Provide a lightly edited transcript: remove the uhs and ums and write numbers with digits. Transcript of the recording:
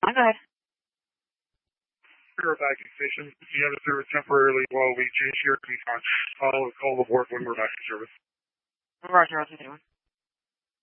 fine. Go ahead. We're back in station. If you have a service temporarily while we change here, it'll be fine. I'll call the board when we're back in service. Roger, I'll take it.